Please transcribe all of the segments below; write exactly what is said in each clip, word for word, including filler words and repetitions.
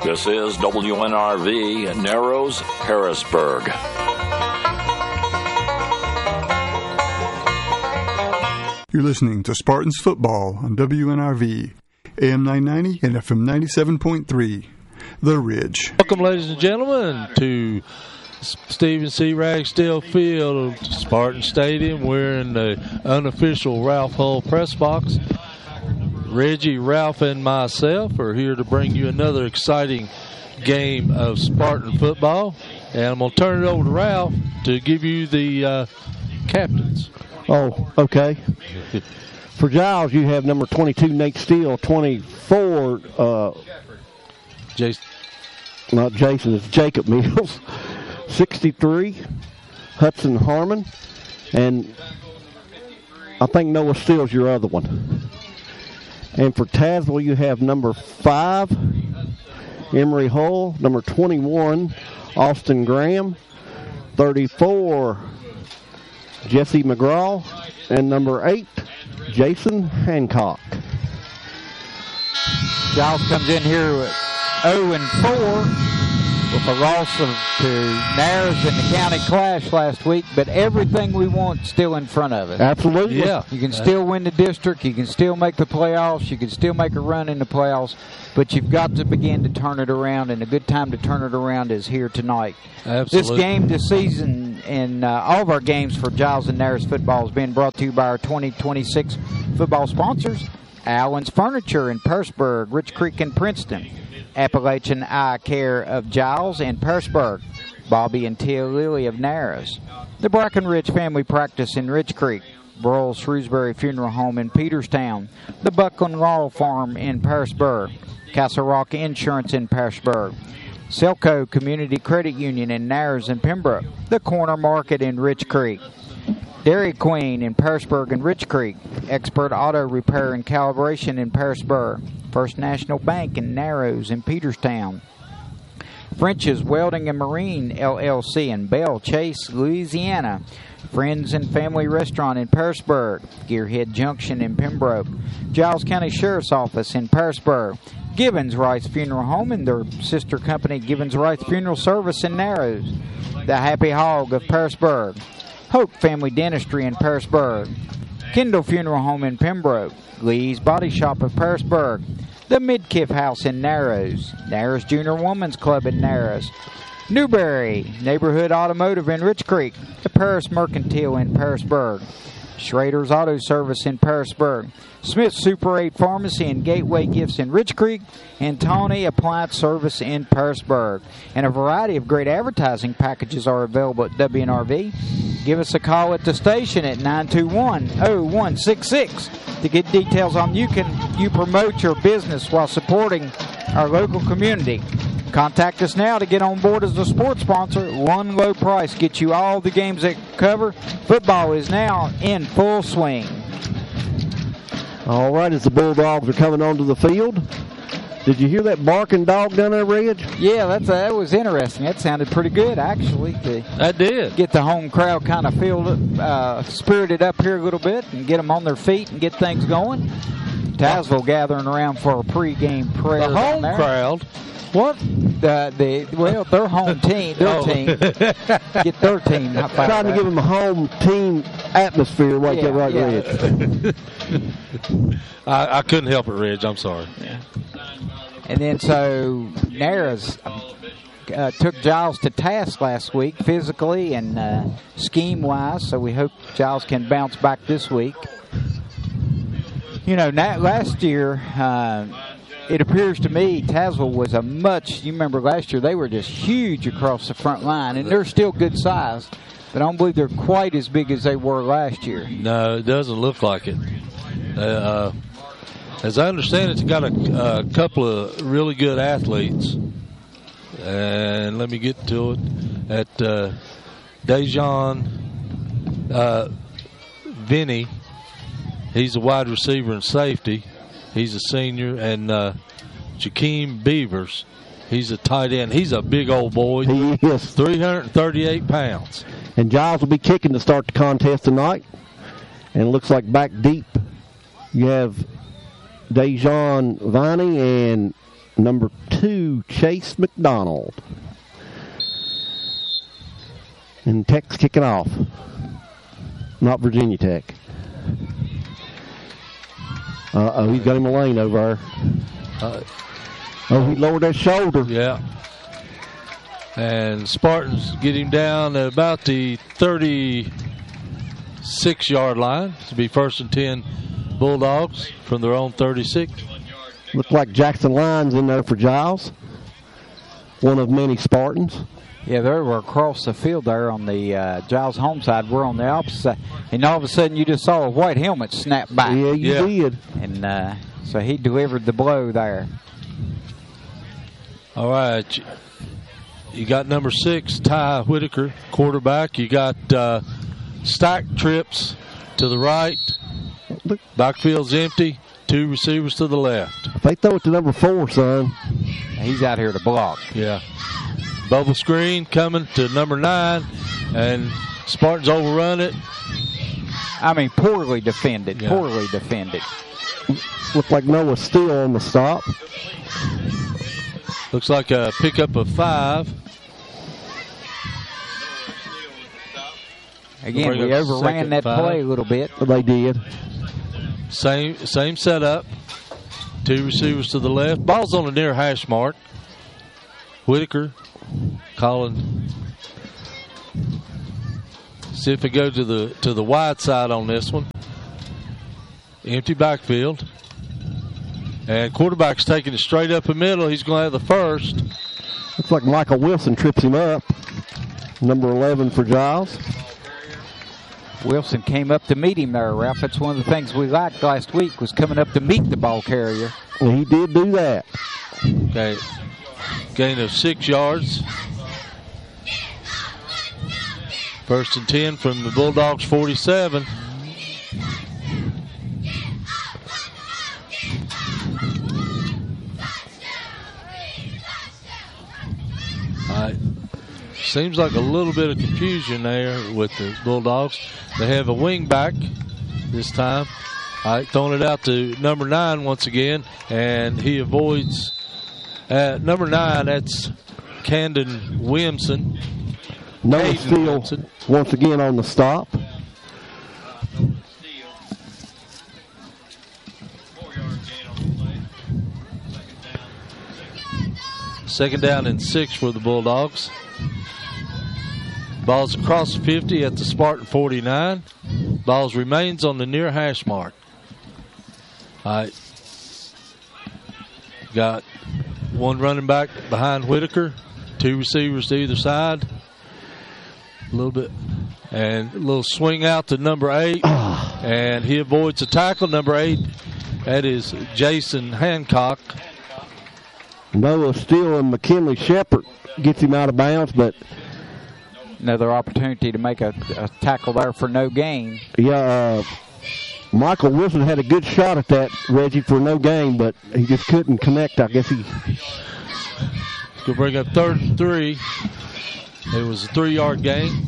This is W N R V, Narrows, Harrisburg. You're listening to Spartans Football on W N R V, A M nine ninety and F M ninety-seven point three, The Ridge. Welcome, ladies and gentlemen, to Stephen C. Ragsdale Field, Spartan Stadium. We're in the unofficial Ralph Hull press box. Reggie, Ralph, and myself are here to bring you another exciting game of Spartan football. And I'm going to turn it over to Ralph to give you the uh, captains. Oh, okay. For Giles, you have number twenty-two, Nate Steele, twenty-four, uh, Jason. Not Jason, it's Jacob Mills, sixty-three, Hudson Harmon, and I think Noah Steele's your other one. And for Tazewell, you have number five, Emery Hull, number twenty-one, Austin Graham, thirty-four, Jesse McGraw, and number eight, Jason Hancock. Giles comes in here with oh and four with a loss of, to Narrows in the county clash last week, but everything we want still in front of us. Absolutely. Yeah. You can still win the district. You can still make the playoffs. You can still make a run in the playoffs, but you've got to begin to turn it around, and a good time to turn it around is here tonight. Absolutely. This game this season and uh, all of our games for Giles and Narrows football is being brought to you by our twenty twenty-six football sponsors, Allen's Furniture in Pearisburg, Rich Creek in Princeton, Appalachian Eye Care of Giles and Pearisburg, Bobby and Tia Lilly of Narrows, the Brackenridge Family Practice in Rich Creek, Broyle Shrewsbury Funeral Home in Peterstown, the Buckland Law Farm in Pearisburg, Castle Rock Insurance in Pearisburg, Selco Community Credit Union in Narrows and Pembroke, the Corner Market in Rich Creek, Dairy Queen in Pearisburg and Rich Creek, Expert Auto Repair and Calibration in Pearisburg, First National Bank in Narrows and Peterstown, French's Welding and Marine L L C in Belle Chase, Louisiana, Friends and Family Restaurant in Pearisburg, Gearhead Junction in Pembroke, Giles County Sheriff's Office in Pearisburg, Gibbons Rice Funeral Home and their sister company Gibbons Rice Funeral Service in Narrows, the Happy Hog of Pearisburg, Hope Family Dentistry in Pearisburg, Kendall Funeral Home in Pembroke, Lee's Body Shop of Pearisburg, the Midkiff House in Narrows, Narrows Junior Women's Club in Narrows, Newberry Neighborhood Automotive in Rich Creek, the Paris Mercantile in Pearisburg, Schrader's Auto Service in Pearisburg, Smith Super eight Pharmacy and Gateway Gifts in Rich Creek, and Tawny Appliance Service in Pearisburg. And a variety of great advertising packages are available at W N R V. Give us a call at the station at nine two one, oh one six six to get details on you can you promote your business while supporting our local community. Contact us now to get on board as a sports sponsor. One low price gets you all the games that cover. Football is now in full swing. All right, as the Bulldogs are coming onto the field. Did you hear that barking dog down there, Reg? Yeah, that's, uh, that was interesting. That sounded pretty good, actually. To That did. get the home crowd kind of filled up, uh, spirited up here a little bit and get them on their feet and get things going. Tazewell gathering around for a pregame prayer. The down home there. crowd. What? The, the, well, their home team, their Oh. team, get their team. Trying to give them a home team atmosphere, like Yeah, that right, yeah. Reg. I, I couldn't help it, Reg. I'm sorry. Yeah. And then so Narrows uh, took Giles to task last week physically and uh, scheme-wise, so we hope Giles can bounce back this week. You know, last year, uh, it appears to me Tazewell was a much, you remember last year, they were just huge across the front line, and they're still good size, but I don't believe they're quite as big as they were last year. No, it doesn't look like it. Uh, as I understand it, it's got a, a couple of really good athletes. And let me get to it. At uh, Dejon uh, Vinny, he's a wide receiver and safety. He's a senior. And uh, Jakeem Beavers, he's a tight end. He's a big old boy. He is. three hundred thirty-eight pounds. And Giles will be kicking to start the contest tonight. And it looks like back deep you have Dejon Viney and number two, Chase McDonald. And Tech's kicking off. Not Virginia Tech. Uh-oh, he's got him a lane over there. Uh, oh, he lowered that shoulder. Yeah. And Spartans get him down at about the thirty-six-yard line to be first and ten Bulldogs from their own thirty-six. Looked like Jackson Lyons in there for Giles. One of many Spartans. Yeah, they were across the field there on the uh, Giles home side. We're on the opposite side. And all of a sudden you just saw a white helmet snap back. Yeah, you yeah. did. And uh, so he delivered the blow there. All right. You got number six, Ty Whitaker, quarterback. You got uh, stack trips to the right. Backfield's empty. Two receivers to the left. If they throw it to number four, son. He's out here to block. Yeah. Bubble screen coming to number nine, and Spartans overrun it. I mean, poorly defended. Yeah. Poorly defended. Looked like Noah Steele on the stop. Looks like a pickup of five. Again, we overran that five. play a little bit. They did. Same same setup. Two receivers to the left. Ball's on the near hash mark. Whitaker calling. See if we go to the to the wide side on this one. Empty backfield. And quarterback's taking it straight up the middle. He's going to have the first. Looks like Michael Wilson trips him up. Number eleven for Giles. Wilson came up to meet him there, Ralph. That's one of the things we liked last week, was coming up to meet the ball carrier. And he did do that. Okay. Gain of six yards. First and ten from the Bulldogs forty-seven. All right. Seems like a little bit of confusion there with the Bulldogs. They have a wing back this time. All right, throwing it out to number nine once again, and he avoids uh, number nine. That's Camden Williamson. Noah Steele once again on the stop. Second down and six for the Bulldogs. Ball's across the fifty at the Spartan forty-nine. Ball's remains on the near hash mark. All right. Got one running back behind Whitaker. Two receivers to either side. A little bit. And a little swing out to number eight. And he avoids a tackle. Number eight, that is Jason Hancock. Noah Steele and McKinley Shepard gets him out of bounds, but another opportunity to make a, a tackle there for no gain. Yeah, uh, Michael Wilson had a good shot at that, Reggie, for no gain, but he just couldn't connect. I guess he. Going to bring up third and three. It was a three-yard gain.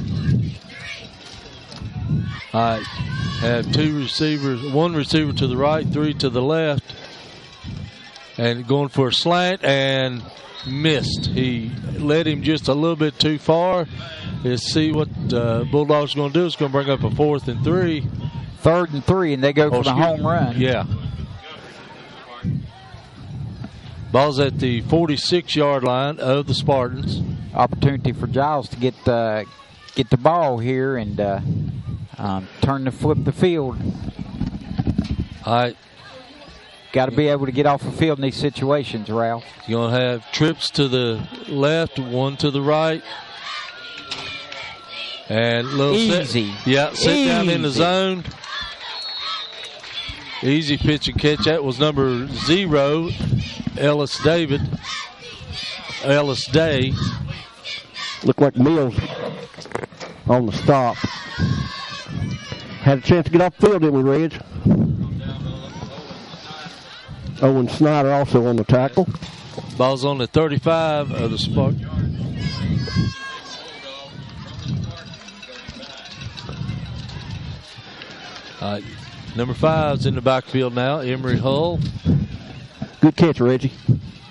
All right, have two receivers, one receiver to the right, three to the left. And going for a slant and missed. He led him just a little bit too far. Let's see what uh, Bulldogs are going to do. It's going to bring up a fourth and three. Third and three, and they go oh, for the home run. Yeah. Ball's at the forty-six-yard line of the Spartans. Opportunity for Giles to get uh, get the ball here and uh, um, turn the flip the field. All right. Got to be able to get off the field in these situations, Ralph. You're going to have trips to the left, one to the right. And little Easy. Set, yeah, sit Easy. down in the zone. Easy pitch and catch. That was number zero, Ellis David. Ellis Day. Looked like Mills on the stop. Had a chance to get off the field, didn't we, Reg? Owen Snyder also on the tackle. Ball's on the thirty-five of the Spark. Uh, number five's in the backfield now, Emery Hull. Good catch, Reggie.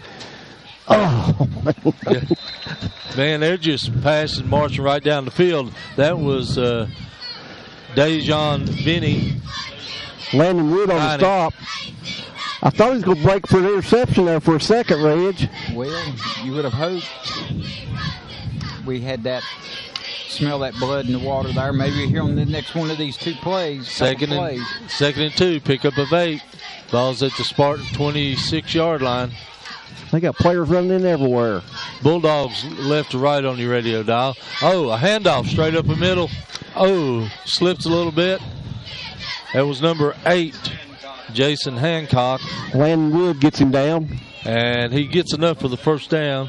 Oh, Yeah. Man, they're just passing, marching right down the field. That was uh, Dejon Vinny. Landon Wood on the stop. I thought he was going to break for an interception there for a second, Reg. Well, you would have hoped we had that, smell that blood in the water there. Maybe here on the next one of these two plays. Second and, plays. second and two, pickup of eight. Ball's at the Spartan twenty-six yard line. They got players running in everywhere. Bulldogs left to right on your radio dial. Oh, a handoff straight up the middle. Oh, slips a little bit. That was number eight, Jason Hancock. Landon Wood gets him down. And he gets enough for the first down.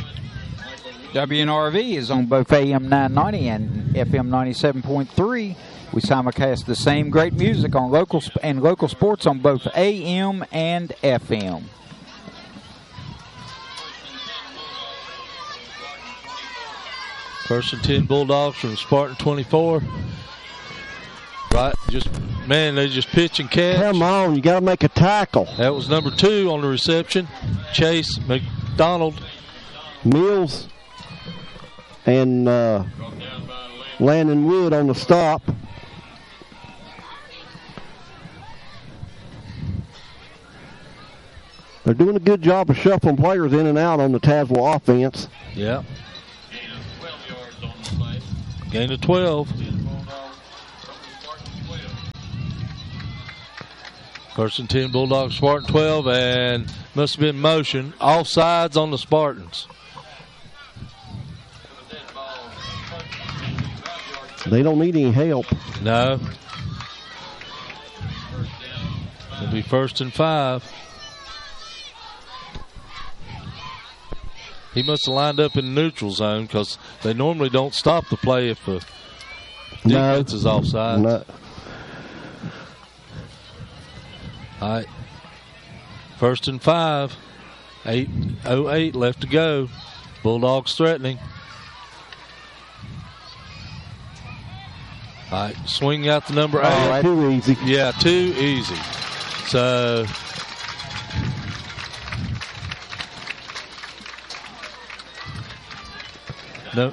W N R V is on both A M nine ninety and F M ninety-seven point three. We simulcast the same great music on local sp- and local sports on both A M and F M. First and ten Bulldogs from Spartan twenty-four. Right, just, man, they just pitch and catch. Come on, you got to make a tackle. That was number two on the reception, Chase McDonald. Mills and uh, Landon Wood on the stop. They're doing a good job of shuffling players in and out on the Tazewell offense. Yeah. Gain of twelve. First and ten Bulldogs, Spartan twelve, and must have been motion. Offsides on the Spartans. They don't need any help. No. It'll be first and five. He must have lined up in the neutral zone because they normally don't stop the play if the defense no. is offside. No. All right. First and five. eight oh eight left to go. Bulldogs threatening. All right. Swing out the number eight. All right. Too easy. Yeah, too easy. So no.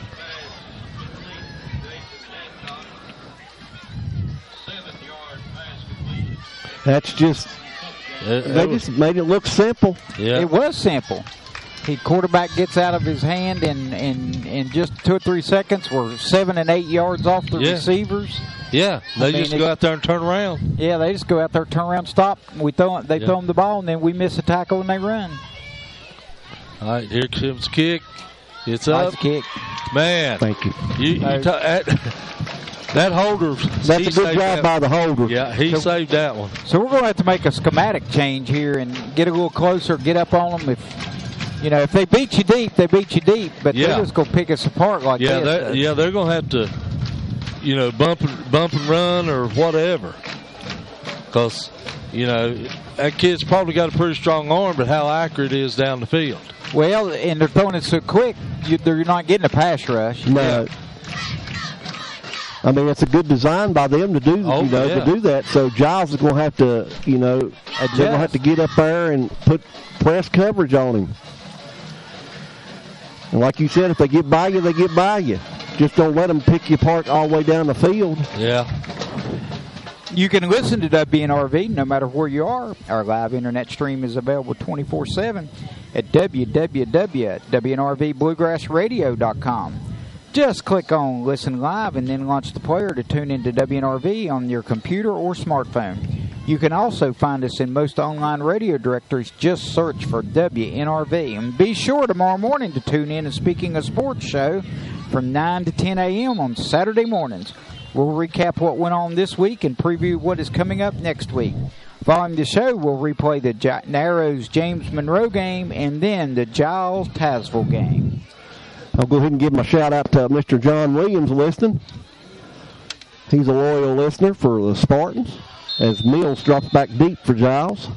That's just, It, they it was, just made it look simple. yeah. It was simple. He quarterback gets out of his hand, and in, in just two or three seconds, we're seven and eight yards off the Yeah. receivers. Yeah, they I mean, just it- go out there and turn around. Yeah, they just go out there, turn around, stop. We throw they Yeah. throw them the ball, and then we miss a tackle and they run. All right, here comes the kick. It's Nice up. kick. Man, Thank you. you, you Nice. ta- that, that holder. That's he a good saved job that- by the holder. Yeah, he So- saved that one. So we're going to have to make a schematic change here and get a little closer, get up on them. If you know, if they beat you deep, they beat you deep. But Yeah. they're just going to pick us apart like Yeah, this. that, yeah, they're going to have to, you know, bump and, bump and run or whatever. Because, you know, that kid's probably got a pretty strong arm, but how accurate it is down the field. Well, and they're throwing it so quick, you, they're not getting a pass rush. No. I mean, it's a good design by them to do, Oh, you know, yeah. to do that. So Giles is going to have to, you know, they're going to have to get up there and put press coverage on him. And like you said, if they get by you, they get by you. Just don't let them pick you apart all the way down the field. Yeah. You can listen to W N R V no matter where you are. Our live internet stream is available twenty-four seven at w w w dot w n r v bluegrass radio dot com. Just click on Listen Live and then launch the player to tune into W N R V on your computer or smartphone. You can also find us in most online radio directories. Just search for W N R V. And be sure tomorrow morning to tune in to Speaking of Sports show from nine to ten a.m. on Saturday mornings. We'll recap what went on this week and preview what is coming up next week. Following the show, we'll replay the J- Narrows James Monroe game and then the Giles Tazewell game. I'll go ahead and give my shout out to Mister John Williams listening. He's a loyal listener for the Spartans as Mills drops back deep for Giles.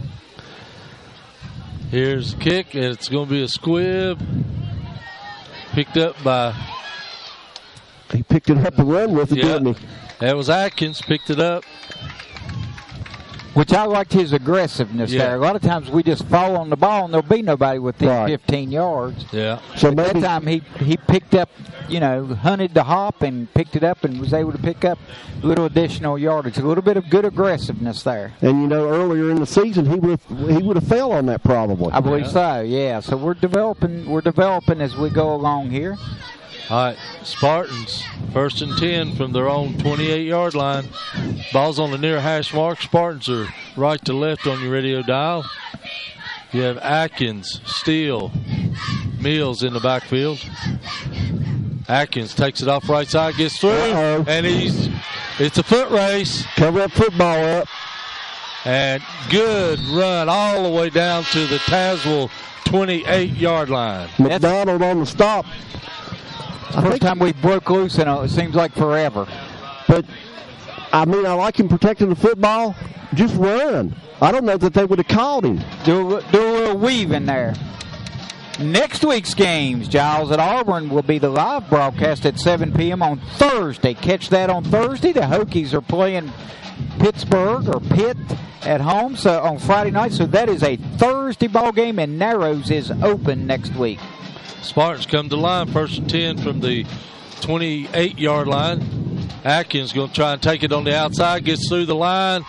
Here's the kick, and it's going to be a squib. Picked up by... He picked it up and run with it, Yeah. didn't he? That was Atkins, picked it up. Which I liked his aggressiveness Yeah. there. A lot of times we just fall on the ball and there'll be nobody within Right. fifteen yards. Yeah. So At that maybe time, he, he picked up, you know, hunted the hop and picked it up and was able to pick up a little additional yardage. A little bit of good aggressiveness there. and you know earlier in the season he would he would have fell on that probably. I believe Yeah. so, yeah. So we're developing we're developing as we go along here. All right, Spartans, first and ten from their own twenty-eight-yard line. Ball's on the near hash mark. Spartans are right to left on your radio dial. You have Atkins, Steele, Mills in the backfield. Atkins takes it off right side, gets through, Uh-oh. and he's it's a foot race. Cover that football up. And good run all the way down to the Tazewell twenty-eight-yard line. McDonald on the stop. I First think, time we broke loose in a, it seems like forever. but I mean, I like him protecting the football. Just run. I don't know that they would have called him. Do, a- do a little weave in there. Next week's games, Giles at Auburn, will be the live broadcast at seven p.m. on Thursday. Catch that on Thursday. The Hokies are playing Pittsburgh or Pitt at home so on Friday night. So that is a Thursday ball game, and Narrows is open next week. Spartans come to line, first and ten from the twenty-eight-yard line. Atkins going to try and take it on the outside, gets through the line.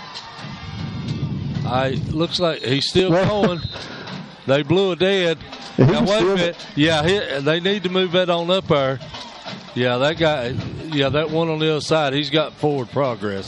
I looks like he's still going. They blew a dead. He Now, was wait a still- minute. Yeah, he, they need to move that on up there. Yeah, that guy, yeah, that one on the other side, he's got forward progress.